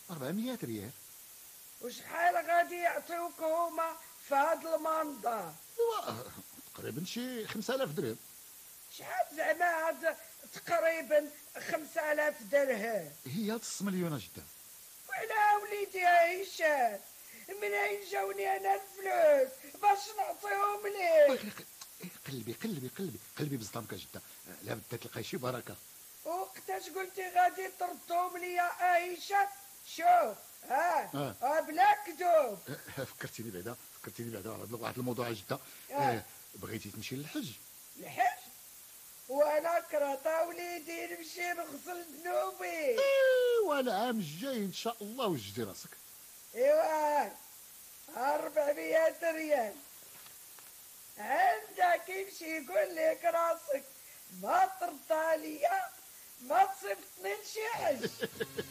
400 ريال. وشحال غادي يعطيوك هما في هاد المنظر؟ ايوا تقريبا شي 5000 درهم. شحال زعما هاد تقريبا 5000 درهم؟ هي هاد 6 مليون جده. وعلى وليدي يا هشام، منين جاوني انا الفلوس باش نعطيهم ليك؟ قلبي بصدامك جده، لا بدا تلقاي شي بركه. وقتاش قلتي غادي تردهم ليا هشام؟ شوف بلا كذوب. فكرتيني بعدا على واحد الموضوع جده. بغيتي تمشي للحج؟ الحج؟ وانا كرهت وليدي نمشي نغسل ذنوبي. ايوا العام الجاي ان شاء الله وجدي راسك. ايوا 400 ريال عندك يمشي يقول لك راسك ما ترضى ليا ما تصيبطني لشي حج.